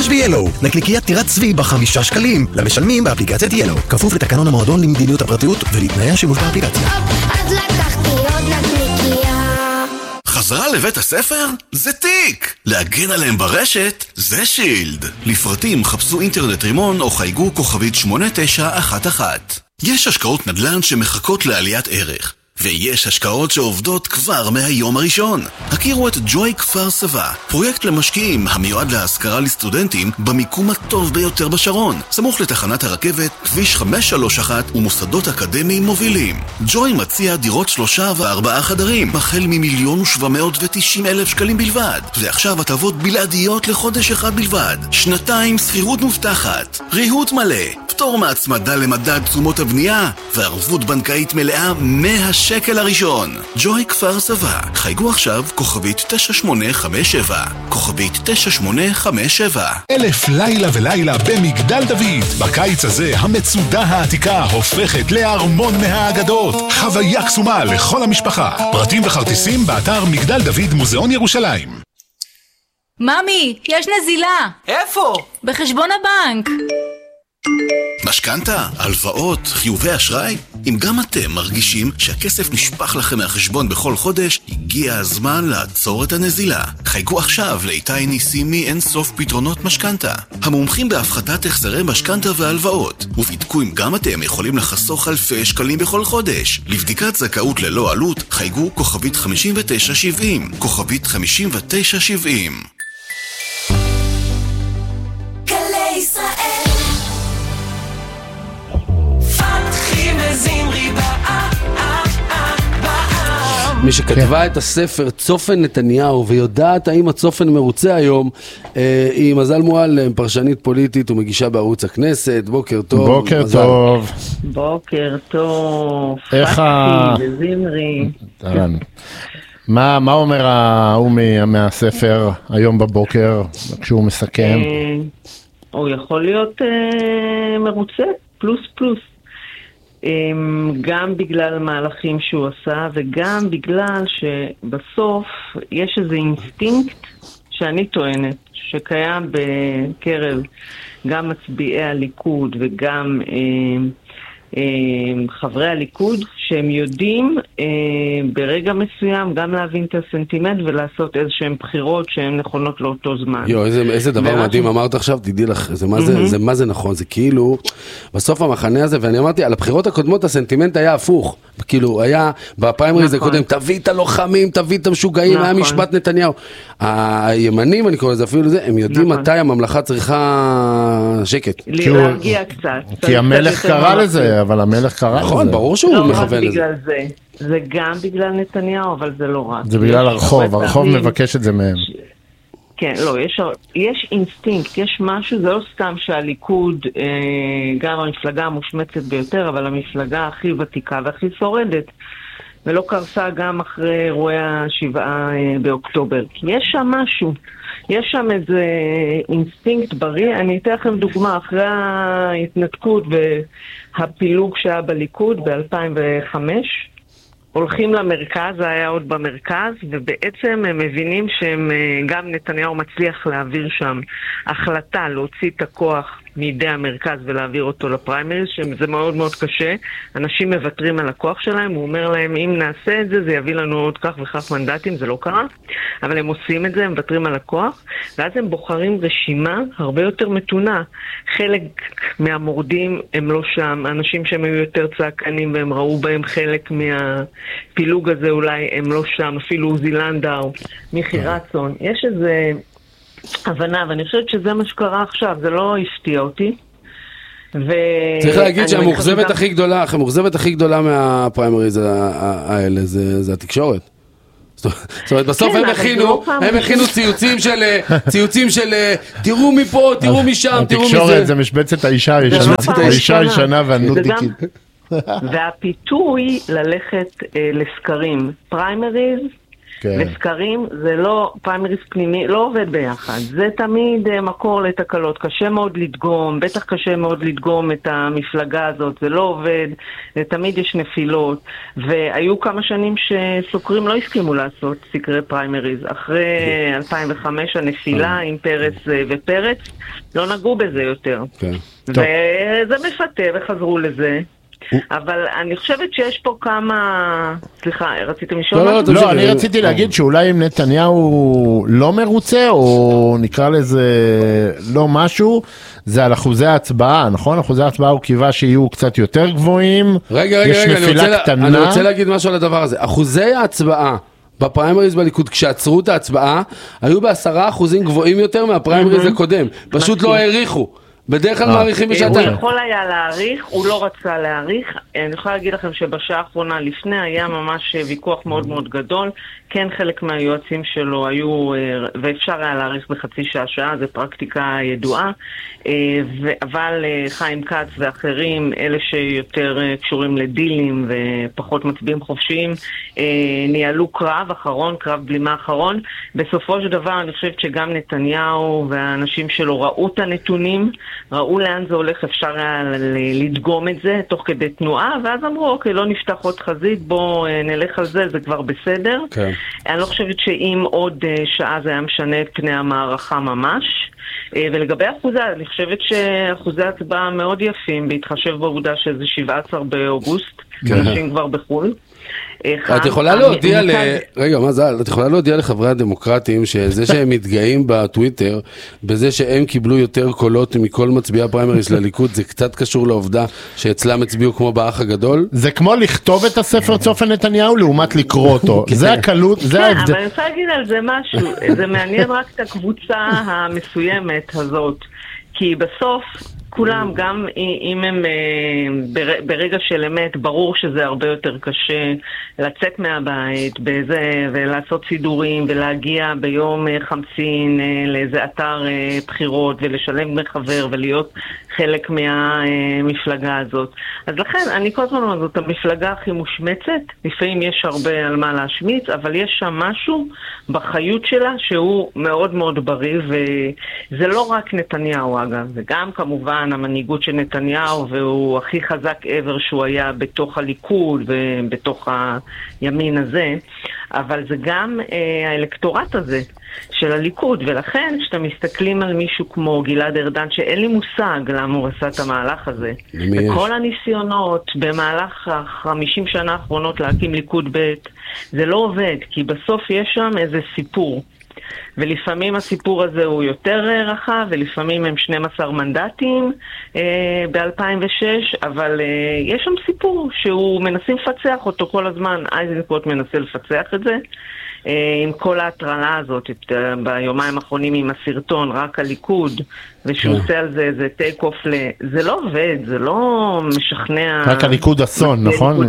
ב-Yellow. נקניקיית טירת צבי ב5 שקלים. למשלמים באפליקציית Yellow. כפוף לתקנון המועדון למדיניות הפרטיות ולתנאי השימוש באפליקציה. אז לקחתי עוד נקניקייה. חזרה לבית הספר? זה תיק! להגן עליהם ברשת? זה שילד. לפרטים חפשו אינטרנט רימון או חייגו כוכבית 8911. יש השקעות נדל"ן שמחכות לעליית ערך. ויש השקעות שעובדות כבר מהיום הראשון. הכירו את ג'וי כפר סבא, פרויקט למשקיעים המיועד להשכרה לסטודנטים במיקום הטוב ביותר בשרון, סמוך לתחנת הרכבת, כביש 531 ומוסדות אקדמיים מובילים. ג'וי מציע דירות 3 ו4 חדרים, החל מ1,790,000 שקלים בלבד, ועכשיו הטבות בלעדיות לחודש אחד בלבד. 2 שכירות מובטחת, ריהוט מלא, פטור מהצמדה למדד תשומות הבנייה, וערבות בנקאית מלאה מהשקל הראשון. ג'וי כפר סבא, חייגו עכשיו כוכבית 9857, כוכבית 9857. 1000 לילה ולילה במגדל דוד. בקיץ הזה המצודה העתיקה הופכת לארמון מהאגדות. חוויה קסומה לכל המשפחה. פרטים וכרטיסים באתר מגדל דוד מוזיאון ירושלים. ממי, יש נזילה. איפה? בחשבון הבנק. משכנתה, הלוואות, חיובי אשראי? אם גם אתם מרגישים שהכסף נשפך לכם מהחשבון בכל חודש, הגיע הזמן לעצור את הנזילה. חייגו עכשיו לאיתי ניסים מאין סוף פתרונות משכנתה. המומחים בהפחתת החזרי משכנתה והלוואות. ובדקו אם גם אתם יכולים לחסוך אלפי שקלים בכל חודש. לבדיקת זכאות ללא עלות, חייגו כוכבית 5970, כוכבית 5970. מי שכתבה את הספר צופן נתניהו ויודעת האם הצופן מרוצה היום היא מזל מועלם, פרשנית פוליטית ומגישה בערוץ הכנסת. בוקר טוב. בוקר מזל. טוב. בוקר טוב. איך זמרי. מה אומר ההוא מהספר היום בבוקר כשהוא מסכם? הוא יכול להיות מרוצה, פלוס פלוס. גם בגלל המהלכים שהוא עשה וגם בגלל שבסוף יש איזה אינסטינקט שאני טוענת שקיים בקרב גם מצביעי הליכוד וגם חברי הליכוד, שהם יודעים ברגע מסוים גם להבין את הסנטימנט ולעשות איזשהם בחירות שהן נכונות לאותו זמן. איזה דבר מדהים אמרת עכשיו, תדעי לך, מה זה נכון, זה כאילו בסוף המחנה הזה, ואני אמרתי על הבחירות הקודמות הסנטימנט היה הפוך, כאילו היה בפריימריז הקודם, תביא את הלוחמים, תביא את המשוגעים, היה משפט נתניהו. הימנים, אני קורא לזה אפילו לזה, הם יודעים מתי הממלכה צריכה שקט. להרגיע קצת. כי המלך קרא לזה, אבל המלך קרא לזה. נכון, ברור שהוא מכוון לזה. זה גם בגלל נתניהו, אבל זה לא רק. זה בגלל הרחוב מבקש את זה מהם. כן, לא, יש אינסטינקט, יש משהו, זה לא סתם שהליכוד, גם המפלגה המושמצת ביותר, אבל המפלגה הכי ותיקה והכי שורדת, ולא קרסה גם אחרי אירועי 7 באוקטובר. כי יש שם משהו, יש שם איזה אינסטינקט בריא. אני אתן לכם דוגמה, אחרי ההתנתקות והפילוג שהיה בליכוד ב-2005, הולכים למרכז, זה היה עוד במרכז, ובעצם הם מבינים שהם, גם נתניהו מצליח להעביר שם החלטה להוציא את הכוח מידי המרכז ולהעביר אותו לפריימריז, שזה מאוד מאוד קשה. אנשים מוותרים על הכוח שלהם, הוא אומר להם, אם נעשה את זה, זה יביא לנו עוד כך וכך מנדטים, זה לא קרה, אבל הם עושים את זה, הם מוותרים על הכוח, ואז הם בוחרים רשימה הרבה יותר מתונה. חלק מהמורדים הם לא שם, אנשים שהם היו יותר צעקנים והם ראו בהם חלק מהפילוג הזה, אולי הם לא שם, אפילו עוזי לנדאו, מיכי רצון. יש איזה הבנה, ואני חושבת שזה מה שקרה עכשיו, זה לא הפתיע אותי. צריך להגיד שהמוחזבת הכי גדולה מהפריימריז האלה זה התקשורת. זאת אומרת, בסוף הם הכינו ציוצים של תראו מפה, תראו משם, תראו מזה. התקשורת זה משבצת האישה הישנה והנודניקית. והפיתוי ללכת לסקרים פריימריז וסקרים זה לא, פריימריז פנימי, לא עובד ביחד. זה תמיד מקור לתקלות. קשה מאוד לדגום, בטח קשה מאוד לדגום את המפלגה הזאת. זה לא עובד, תמיד יש נפילות. והיו כמה שנים שסוקרים לא הסכימו לעשות סקרי פריימריז. אחרי 2005 הנפילה עם פרץ ופרץ, לא נגעו בזה יותר. וזה מפתה וחזרו לזה. אבל אני חושבת שיש פה כמה... סליחה, רציתם לשאול משהו? לא, אני רציתי להגיד שאולי אם נתניהו לא מרוצה, או נקרא לזה לא משהו, זה על אחוזי ההצבעה, נכון? אחוזי ההצבעה הוא קיווה שיהיו קצת יותר גבוהים. רגע, אני רוצה להגיד משהו על הדבר הזה. אחוזי ההצבעה בפריימריז בליכוד, כשעצרו את ההצבעה, היו ב10% גבוהים יותר מהפריימריז הקודם. פשוט לא העריכו. בדרך כלל מעריכים בשעתיים. הוא יכול היה להעריך, הוא לא רצה להעריך. אני יכולה להגיד לכם שבשעה האחרונה לפני היה ממש ויכוח מאוד מאוד גדול. כן, חלק מהיועצים שלו היו, ואפשר היה להעריך בחצי שעה, זה פרקטיקה ידועה. אבל חיים כץ ואחרים, אלה שיותר קשורים לדילים ופחות מצביעים חופשיים, ניהלו קרב אחרון, קרב בלימה אחרון. בסופו של דבר אני חושבת שגם נתניהו והאנשים שלו ראו את הנתונים, ראו לאן זה הולך, אפשר היה לדגום את זה תוך כדי תנועה, ואז אמרו, אוקיי, לא נפתח עוד חזית, בוא נלך על זה, זה כבר בסדר. Okay. אני לא חושבת שאם עוד שעה זה היה משנה את פני המערכה ממש. ולגבי אחוזי, אני חושבת שאחוזי הצבעה מאוד יפים, בהתחשב בעובדה שזה 17 באוגוסט, אנשים כבר בחול. את יכולה להודיע רגע, מזל, את יכולה להודיע לחברי הדמוקרטים שזה שהם מתגאים בטוויטר, בזה שהם קיבלו יותר קולות מכל מצביעי הפריימריז לליכוד, זה קצת קשור לעובדה שאצלם הצביעו כמו באח הגדול? זה כמו לכתוב את הספר צופה נתניהו לעומת לקרוא אותו. זה הקלות, זה ההבדל. אבל אני רוצה להגיד על זה משהו, זה מעניין רק את הקבוצה המסוימת הזאת, כי בסוף כולם, גם אם הם ברגע של אמת, ברור שזה הרבה יותר קשה לצאת מהבית בזה, ולעשות סידורים ולהגיע ביום חמסין לאיזה אתר בחירות ולשלם מחבר ולהיות חלק מהמפלגה הזאת. אז לכן אני כל הזמן אומרת, זאת המפלגה הכי מושמצת, לפעמים יש הרבה על מה להשמיץ, אבל יש שם משהו בחיות שלה שהוא מאוד מאוד בריא, וזה לא רק נתניהו אגב, זה גם כמובן המנהיגות של נתניהו, והוא הכי חזק עבר שהוא היה בתוך הליכוד ובתוך הימין הזה, אבל זה גם האלקטורט הזה של הליכוד, ולכן כשאתם מסתכלים על מישהו כמו גלעד ארדן, שאין לי מושג למה הוא עשה את המהלך הזה, וכל הניסיונות במהלך 50 שנה האחרונות להקים ליכוד ב' זה לא עובד, כי בסוף יש שם איזה סיפור, ולפעמים הסיפור הזה הוא יותר רחב, ולפעמים הם 12 מנדטים ב-2006, אבל יש שם סיפור שהוא מנסים לפצח אותו כל הזמן. איזנקוט מנסה לפצח את זה, עם כל ההטרלה הזאת, ביומיים האחרונים עם הסרטון, רק הליכוד, ושהוא עושה על זה איזה טייק אוף זה לא עובד, זה לא משכנע... רק הליכוד אסון, נכון?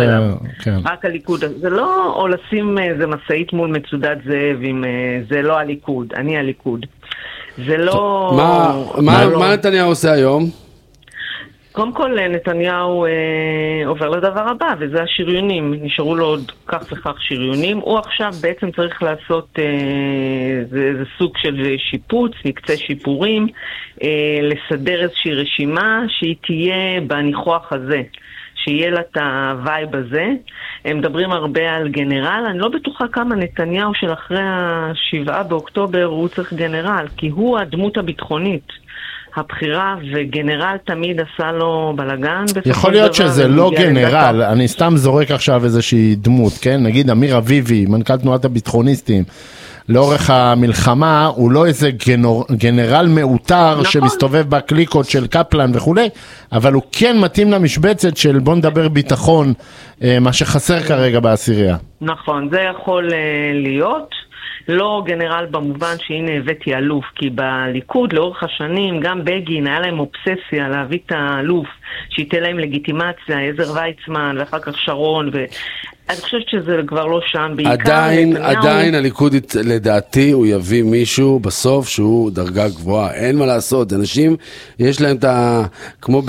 רק הליכוד, זה לא, או לשים איזה מסעית מול מצודת זאב, זה לא הליכוד, אני הליכוד. זה לא... מה נתניהו עושה היום? קודם כל נתניהו עובר לדבר הבא, וזה השריונים. נשארו לו עוד כך וכך שריונים. הוא עכשיו בעצם צריך לעשות זה סוג של שיפוץ, מקצה שיפורים, לסדר איזושהי רשימה שהיא תהיה בניחוח הזה, שיהיה לה את הווייב הזה. הם מדברים הרבה על גנרל, אני לא בטוחה כמה נתניהו של אחרי 7 באוקטובר הוא צריך גנרל, כי הוא הדמות הביטחונית. הבחירה, וגנרל תמיד עשה לו בלגן. יכול להיות שזה לא גנרל, אני סתם זורק עכשיו איזושהי דמות, כן? נגיד אמיר אביבי, מנכ"ל תנועת הביטחוניסטים, לאורך המלחמה, הוא לא איזה גנרל מאותר שמסתובב בקליקות של קפלן וכו', אבל הוא כן מתאים למשבצת של בוא נדבר ביטחון, מה שחסר כרגע בעשירייה. נכון, זה יכול להיות. לא גנרל במובן שהנה הבאתי אלוף, כי בליכוד לאורך השנים גם בגין היה להם אובססיה להביא את האלוף שייתן להם לגיטימציה, עזר ויצמן ואחר כך שרון, ואני חושבת שזה כבר לא שם. עדיין הליכוד לדעתי הוא יביא מישהו בסוף שהוא דרגה גבוהה, אין מה לעשות, אנשים יש להם את כמו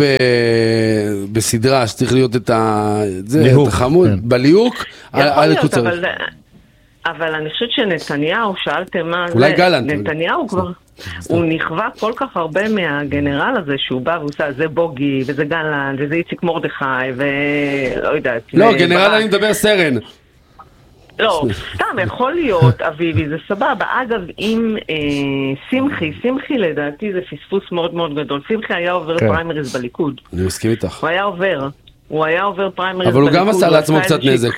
בסדרה שצריך להיות את החמוד בליוק, יכול להיות, אבל אני חושבת שנתניהו, שאלתם מה זה, אולי גלנט. נתניהו כבר, הוא נכווה כל כך הרבה מהגנרל הזה שהוא בא ועושה, זה בוגי, וזה גלנט, וזה איציק מורדכי, ולא יודעת. לא, גנרל אני מדבר סרן. לא, סתם, יכול להיות, אביבי, זה סבבה. אגב, אם שמחי לדעתי זה פספוס מאוד מאוד גדול. שמחי היה עובר פריימריז בליכוד. אני מסכים איתך. הוא היה עובר פריימריז בליכוד. אבל הוא גם עשה בליכוד, לעצמו קצת נזק.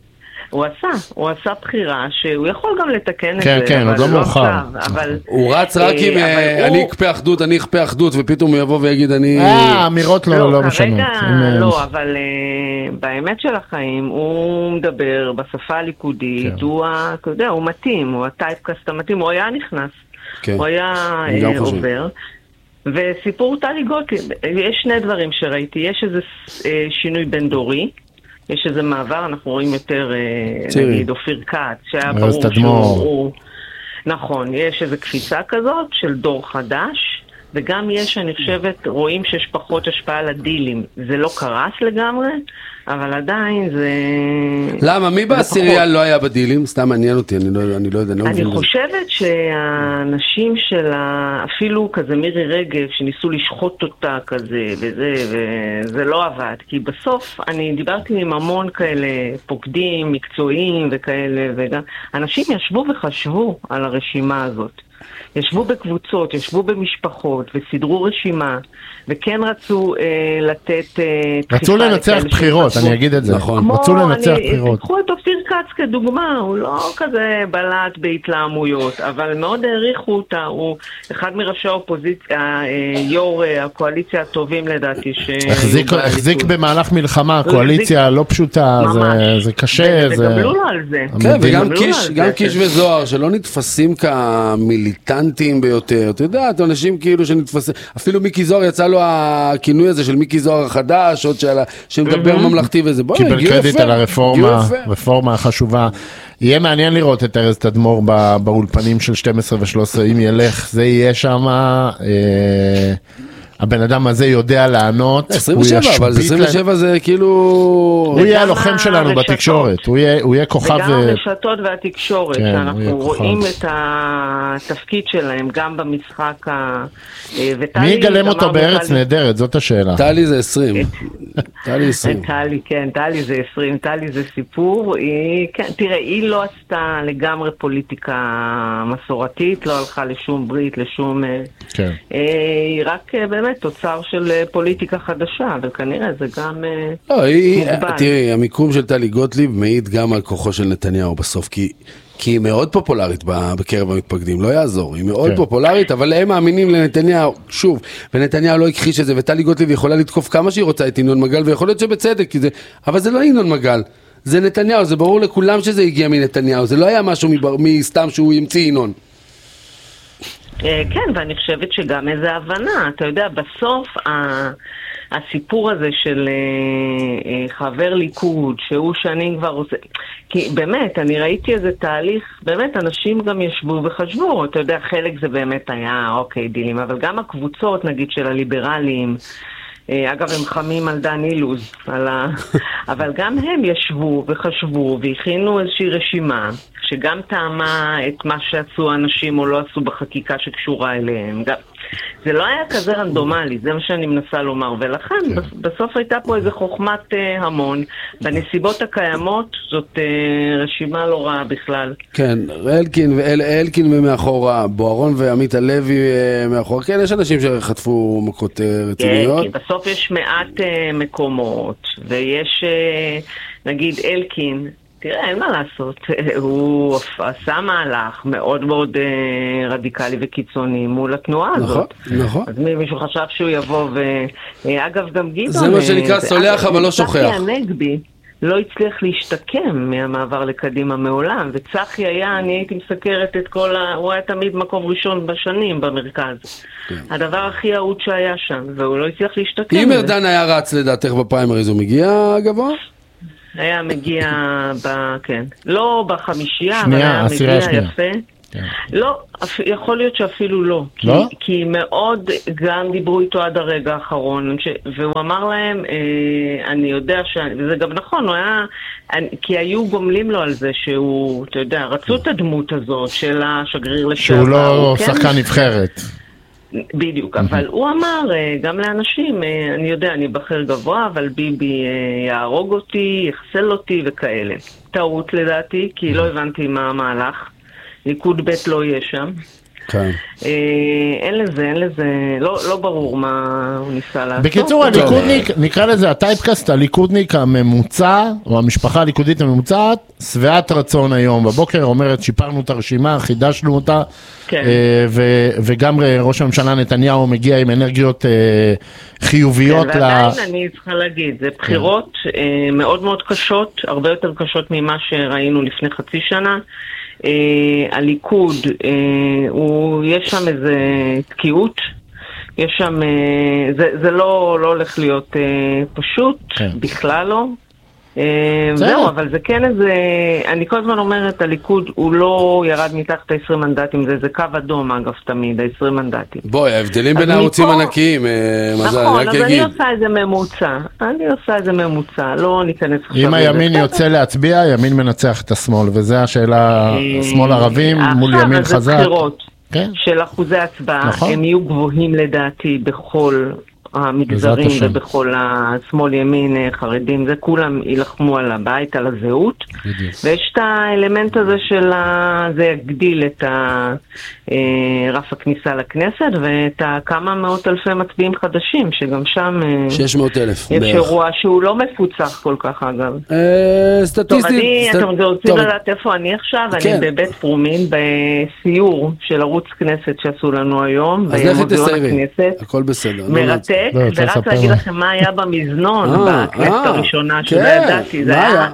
הוא עשה בחירה שהוא יכול גם לתקן את זה. כן, עוד לא מאוחר. הוא רץ רק עם אני אכפה אחדות, ופתאום הוא יבוא ויגיד אני... אמירות לא משנות. לא, אבל באמת של החיים הוא מדבר בשפה הליכודית, הוא מתאים, הוא הטייפקאסט המתאים, הוא היה נכנס, הוא היה עובר. וסיפור טלי גוטליב, יש שני דברים שראיתי, יש איזה שינוי בין דורי, יש איזה מעבר, אנחנו רואים יותר, נגיד, אופיר כץ, שהיה ברור שהוא... נכון, יש איזו קפיצה כזאת של דור חדש, וגם יש, אני חושבת, רואים שיש פחות השפעה על הדילים. זה לא קרס לגמרי, אבל עדיין זה... למה? מי בעשירייה לא היה בדילים? סתם מעניין אותי, אני לא יודע. אני חושבת שהאנשים של אפילו כזה מירי רגב, שניסו לשחוט אותה כזה, וזה לא עבד. כי בסוף אני דיברתי עם המון כאלה פוקדים, מקצועיים וכאלה, וגם אנשים ישבו וחשבו על הרשימה הזאת. ישבו בקבוצות, ישבו במשפחות וסידרו רשימה, וכן רצו לתת... רצו לנצח בחירות, אני אגיד את זה. נכון. רצו לנצח בחירות. תקחו את אופיר כץ כדוגמה, הוא לא כזה בלט בהתלהמויות, אבל מאוד העריכו אותה, הוא אחד מראשי האופוזיציה, יו"ר הקואליציה הטובים לדעתי. החזיק במהלך מלחמה, קואליציה לא פשוטה, זה קשה. וגמלו לו על זה. כן, וגם קיש וזוהר, שלא נתפסים כמיליטנטים ביותר. אתה יודע, אנשים כאילו שנתפסים, אפילו מיקי זוהר יצא לו הכינוי הזה של מיקי זוהר החדש, עוד שמדבר ממלכתי וזה. קיבל קרדיט על הרפורמה החשובה. יהיה מעניין לראות את ארז תדמור באולפנים של 12 ו-13, אם ילך, זה יהיה שם... הבן אדם הזה יודע לענות. 27, אבל 27 זה כאילו... הוא יהיה הלוחם שלנו בתקשורת, הוא יהיה כוכב... וגם הרשתות והתקשורת, שאנחנו רואים את התפקיד שלהם, גם במשחק מי יגלם אותו בארץ נהדרת? זאת השאלה. טלי זה 20. טלי 20. כן, טלי זה 20, טלי זה סיפור. תראה, היא לא עשתה לגמרי פוליטיקה מסורתית, לא הלכה לשום ברית, לשום... היא רק באמת תוצר של פוליטיקה חדשה, וכנראה זה גם מוגבל. תראי, המיקום של טלי גוטליב מעיד גם על כוחו של נתניהו בסוף, כי היא מאוד פופולרית בקרב המתפקדים, לא יעזור, היא מאוד פופולרית, אבל הם מאמינים לנתניהו, שוב, ונתניהו לא הכחיש את זה, וטלי גוטליב יכולה לתקוף כמה שהיא רוצה את ינון מגל, ויכול להיות שבצדק, אבל זה לא ינון מגל, זה נתניהו, זה ברור לכולם שזה הגיע מנתניהו, זה לא היה משהו מסתם שהוא ימציא ינון. כן, ואני חושבת שגם איזו הבנה, אתה יודע, בסוף הסיפור הזה של חבר ליכוד, שהוא שנים כבר עושה, כי באמת, אני ראיתי איזה תהליך, באמת אנשים גם ישבו וחשבו, אתה יודע, חלק זה באמת היה, אוקיי, דילים, אבל גם הקבוצות, נגיד, של הליברלים, אגב, הם חמים על דן אילוז, אבל גם הם ישבו וחשבו והכינו איזושהי רשימה שגם טעמה את מה שעשו האנשים או לא עשו בחקיקה שקשורה אליהם. זה לא היה כזה רנדומלי, זה מה שאני מנסה לומר, ולכן בסוף הייתה פה איזו חוכמת המון. בנסיבות הקיימות זאת רשימה לא רעה בכלל. כן, אלקין ומאחורה, בוארון ועמית הלוי מאחורה, כן, יש אנשים שחטפו מכות רציניות. כן, בסוף יש מעט מקומות, ויש, נגיד אלקין, תראה, אין מה לעשות, הוא עשה מהלך מאוד מאוד רדיקלי וקיצוני מול התנועה הזאת. נכון. אז מישהו חשב שהוא יבוא אגב גם גדעון... זה מה שנקרא סולח אבל לא שוכח. צחי הנגבי לא הצליח להשתקם מהמעבר לקדימה מעולם, וצחי היה, אני הייתי מסקרת את כל הוא היה תמיד מקום ראשון בשנים במרכז. הדבר הכי אהוד שהיה שם, והוא לא הצליח להשתקם. אם ארדן היה רץ לדעתך בפריימריז, הוא מגיע גבוה? היה מגיע כן. לא בחמישייה, אבל היה מגיע יפה. לא, יכול להיות שאפילו לא. לא? כי מאוד גם דיברו איתו עד הרגע האחרון, והוא אמר להם, אני יודע, וזה גם נכון, הוא היה, כי היו גומלים לו על זה שהוא, אתה יודע, רצו את הדמות הזאת של השגריר לשעבר. שהוא לא שחקן נבחרת. בדיוק, אבל הוא אמר גם לאנשים, אני יודע, אני בחר גבוה, אבל ביבי יהרוג אותי, יחסל אותי וכאלה. טעות לדעתי, כי לא הבנתי מה המהלך. ליכוד ב' לא יהיה שם. כן. אין לזה, לא ברור מה הוא ניסה לעשות. בקיצור, הליכודניק, נקרא לזה הטייפקאסט, הליכודניק הממוצע, או המשפחה הליכודית הממוצעת, שבעת רצון היום בבוקר, אומרת שיפרנו את הרשימה, חידשנו אותה, וגם ראש הממשלה נתניהו מגיע עם אנרגיות חיוביות. ועדיין אני צריכה להגיד, זה בחירות מאוד מאוד קשות, הרבה יותר קשות ממה שראינו לפני חצי שנה. הליכוד, יש שם איזה תקיעות, יש שם, זה לא הולך להיות פשוט, בכלל לא. זהו, אבל זה כן איזה, אני כל הזמן אומרת, הליכוד הוא לא ירד מתחת ה-20 מנדטים, זה קו אדום אגב תמיד, ה-20 מנדטים. בואי, ההבדלים בין הערוצים ענקיים, נכון, אז אני עושה איזה ממוצע, לא ניכנס עכשיו. אם הימין יוצא להצביע, ימין מנצח את השמאל, וזו השאלה, שמאל ערבים מול ימין חזק. עכשיו, זה בחירות של אחוזי הצבעה, הם יהיו גבוהים לדעתי בכל המגזרים ובכל השמאל ימין חרדים, זה כולם ילחמו על הבית, על הזהות, ויש את האלמנט הזה של זה יגדיל את רף הכניסה לכנסת ואת כמה מאות אלפי מצביעים חדשים, שגם שם 600,000 יש אירוע שהוא לא מפוצח כל כך אגב. סטטיסטית. אתם רוצים לדעת איפה אני עכשיו? אני בבית פרומין בסיור של ערוץ כנסת שעשו לנו היום, במוזיאון הכנסת. הכל בסדר. מרתק, ורק להגיד לכם מה היה במזנון בכנסת הראשונה שלא ידעתי, זה היה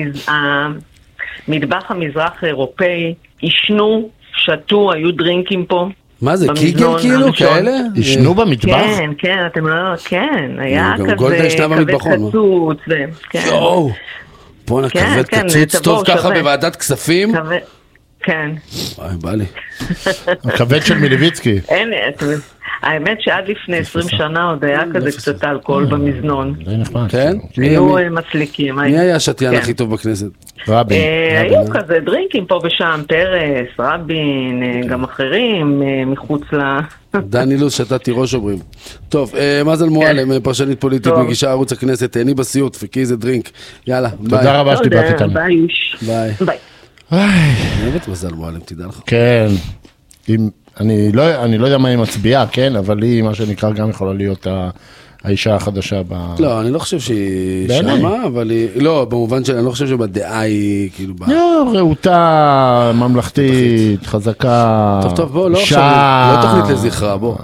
המטבח המזרח האירופאי, ישנו, שתו, היו דרינקים פה. מה זה, קיגל כאילו כאלה? ישנו במטבח? כן, כן, אתם לא, כן, היה כזה כבד קצוץ, יואו, בוא'נה, כבד קצוץ טוב ככה בוועדת כספים? כן. וואי, בא לי. הכבד של מיליביצקי. אין, האמת שעד לפני 20 שנה עוד היה כזה קצת אלכוהול במזנון. זה נחמד. כן? היו מצליקים. מי היה השתיין הכי טוב בכנסת? רבין. היו כזה דרינקים פה ושם, פרס, רבין, גם אחרים, מחוץ ל... דני לוז שתה תירוש אומרים. טוב, מזל מועלם, פרשנית פוליטית, מגישה ערוץ הכנסת, תהני בסיוט, פיקי איזה דרינק. יאללה, ביי. תודה רבה שדיברת איתנו. ביי. ביי. אני אוהבת מזל מועלם, תדע לך. כן. אני לא יודע מה היא מצביעה, כן, אבל היא, מה שנקרא, גם יכולה להיות האישה החדשה לא, אני לא חושב שהיא שמה, אבל היא... לא, במובן שאני לא חושב שבדעה היא כאילו... רעותה, ממלכתית, חזקה... טוב, בוא, לא עכשיו, לא תוכנית לזכרה, בוא.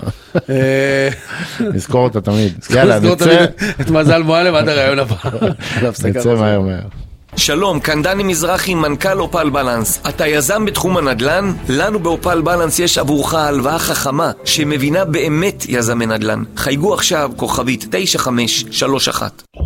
נזכור אותה תמיד. יאללה, נצא... את מזל מועלם עד הרעיון הבא. נצא מהר. שלום, כאן דני מזרחי, מנכ"ל אופל בלנס. אתה יזם בתחום הנדל"ן? לנו באופל בלנס יש עבורך הלוואה חכמה שמבינה באמת יזמי נדל"ן. חייגו עכשיו כוכבית 9531.